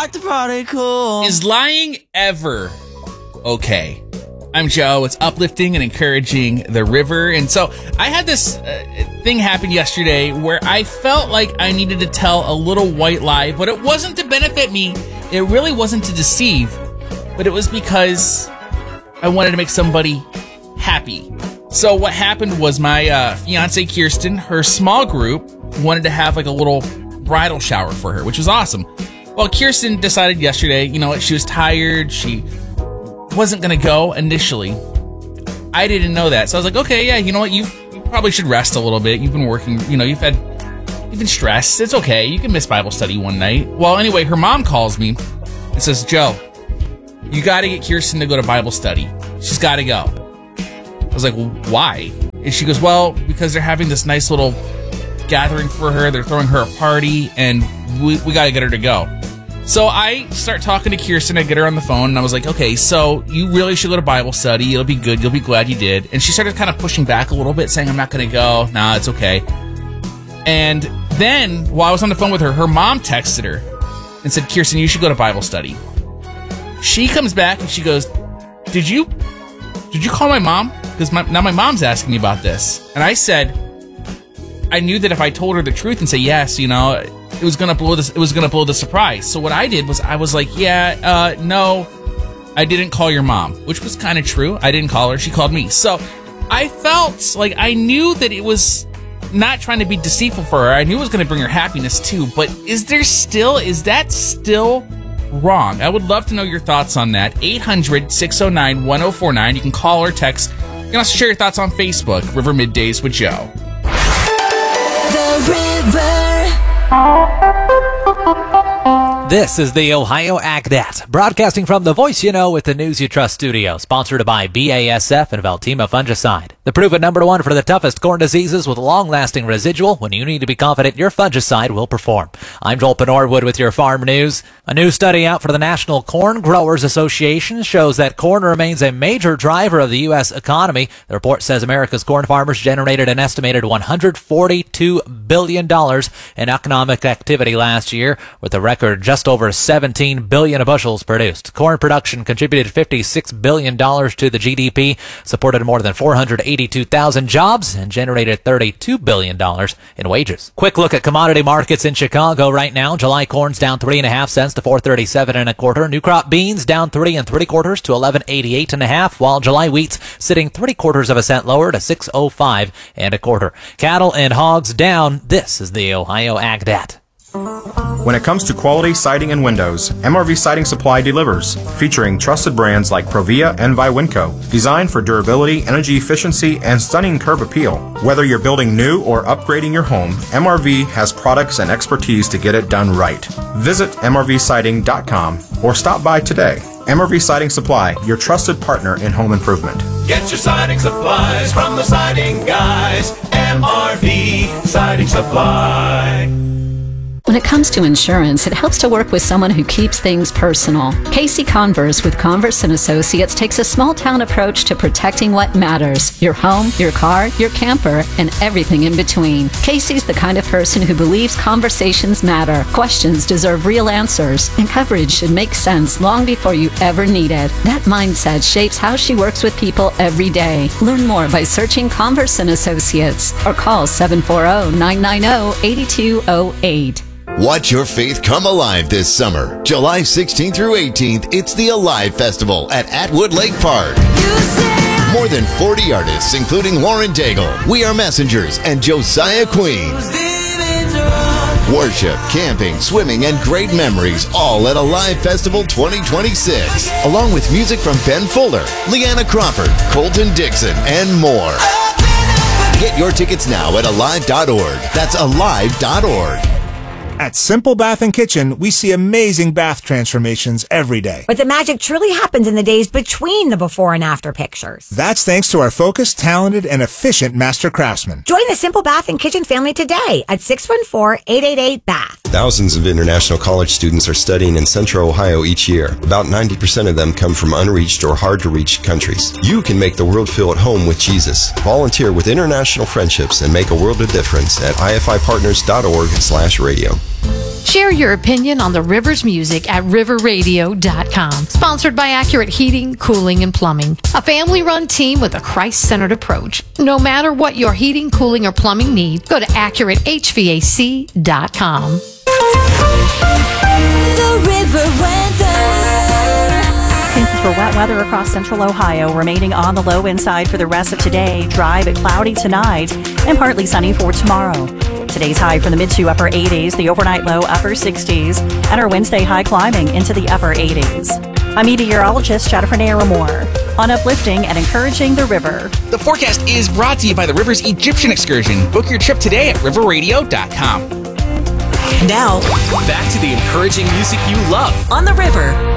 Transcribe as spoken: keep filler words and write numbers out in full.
like to party cool. Is lying ever okay? I'm Joe. It's uplifting and encouraging the river. And so I had this uh, thing happen yesterday where I felt like I needed to tell a little white lie, but it wasn't to benefit me. It really wasn't to deceive, but it was because I wanted to make somebody happy. So what happened was my uh, fiance Kirsten, her small group, wanted to have like a little bridal shower for her, which was awesome. Well, Kirsten decided yesterday, you know what, she was tired. She wasn't going to go initially. I didn't know that. So I was like, okay, yeah, you know what? You've, you probably should rest a little bit. You've been working, you know, you've had, you've been stressed. It's okay. You can miss Bible study one night. Well, anyway, her mom calls me and says, Joe, you got to get Kirsten to go to Bible study. She's got to go. I was like, well, why? And she goes, well, because they're having this nice little gathering for her. They're throwing her a party and we, we got to get her to go. So I start talking to Kirsten. I get her on the phone, and I was like, okay, so you really should go to Bible study. It'll be good. You'll be glad you did. And she started kind of pushing back a little bit, saying, I'm not going to go. Nah, it's okay. And then, while I was on the phone with her, her mom texted her and said, Kirsten, you should go to Bible study. She comes back, and she goes, did you did you call my mom? Because my, now my mom's asking me about this. And I said, I knew that if I told her the truth and say yes, you know, it was gonna blow this. It was gonna blow the surprise. So what I did was I was like, yeah, uh, no, I didn't call your mom, which was kind of true. I didn't call her. She called me. So I felt like I knew that it was not trying to be deceitful for her. I knew it was gonna bring her happiness too. But is there still? Is that still wrong? I would love to know your thoughts on that. eight hundred, six oh nine, one oh four nine. You can call or text. You can also share your thoughts on Facebook. River Middays with Joe. The river. This is the Ohio AgNet, broadcasting from the Voice You Know with the News You Trust studio, sponsored by B A S F and Veltima Fungicide. The proven number one for the toughest corn diseases with long-lasting residual when you need to be confident your fungicide will perform. I'm Joel Penorwood with your farm news. A new study out for the National Corn Growers Association shows that corn remains a major driver of the U S economy. The report says America's corn farmers generated an estimated one hundred forty-two billion dollars in economic activity last year, with a record just over seventeen billion bushels produced. Corn production contributed fifty-six billion dollars to the G D P, supported more than four hundred eighty-two thousand jobs, and generated thirty-two billion dollars in wages. Quick look at commodity markets in Chicago right now. July corn's down three and a half cents to four thirty-seven and a quarter. New crop beans down three and three quarters to eleven eighty-eight and a half, while July wheat's sitting three quarters of a cent lower to six oh five and a quarter. Cattle and hogs down. This is the Ohio AgNet. When it comes to quality siding and windows, M R V Siding Supply delivers, featuring trusted brands like Provia and Viwinco, designed for durability, energy efficiency, and stunning curb appeal. Whether you're building new or upgrading your home, M R V has products and expertise to get it done right. Visit M R V siding dot com or stop by today. M R V Siding Supply, your trusted partner in home improvement. Get your siding supplies from the siding guys. M R V Siding Supply. When it comes to insurance, it helps to work with someone who keeps things personal. Casey Converse with Converse and Associates takes a small-town approach to protecting what matters: your home, your car, your camper, and everything in between. Casey's the kind of person who believes conversations matter, questions deserve real answers, and coverage should make sense long before you ever need it. That mindset shapes how she works with people every day. Learn more by searching Converse and Associates or call seven four zero, nine nine zero, eight two zero eight. Watch your faith come alive this summer. July sixteenth through eighteenth, it's the Alive Festival at Atwood Lake Park. More than forty artists, including Lauren Daigle, We Are Messengers, and Josiah Queen. Worship, camping, swimming, and great memories, all at Alive Festival twenty twenty-six. Along with music from Ben Fuller, Leanna Crawford, Colton Dixon, and more. Get your tickets now at alive dot org. That's alive dot org. At Simple Bath and Kitchen, we see amazing bath transformations every day. But the magic truly happens in the days between the before and after pictures. That's thanks to our focused, talented, and efficient master craftsmen. Join the Simple Bath and Kitchen family today at six one four, eight eight eight, B A T H. Thousands of international college students are studying in Central Ohio each year. About ninety percent of them come from unreached or hard-to-reach countries. You can make the world feel at home with Jesus. Volunteer with International Friendships and make a world of difference at I F I partners dot org slash radio. Share your opinion on the River's music at river radio dot com. Sponsored by Accurate Heating, Cooling, and Plumbing. A family-run team with a Christ-centered approach. No matter what your heating, cooling, or plumbing need, go to accurate h v a c dot com. The River weather. Chances for wet weather across central Ohio, remaining on the low end side for the rest of today. Dry but cloudy tonight and partly sunny for tomorrow. Today's high from the mid to upper eighties, the overnight low upper sixties, and our Wednesday high climbing into the upper eighties. I'm meteorologist Jennifer Naramore on uplifting and encouraging the river. The forecast is brought to you by the River's Egyptian excursion. Book your trip today at river radio dot com. Now, back to the encouraging music you love on the River.